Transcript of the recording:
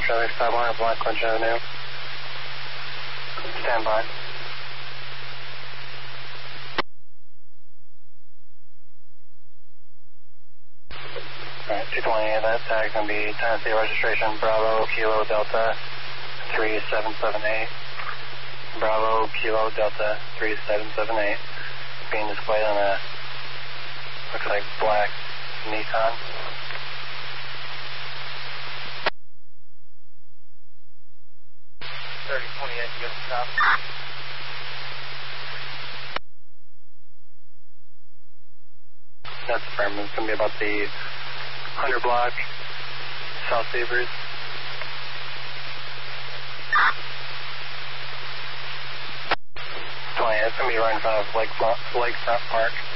traffic stop line, Blackledge Avenue. Stand by. Alright, 228, that tag's going to be Tennessee registration, Bravo, Kilo, Delta, 3778. Bravo, Kilo, Delta, 3778. Being displayed on a, looks like black Nissan. You got to stop. That's affirmative. It's going to be about the 100 block, South Beavers. It's going to be right in front of Lakefront Park.